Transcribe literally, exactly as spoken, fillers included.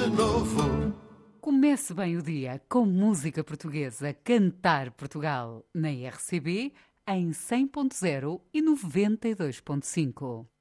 de novo. Comece bem o dia com música portuguesa. Cantar Portugal na R C B em cem ponto zero e noventa e dois ponto cinco.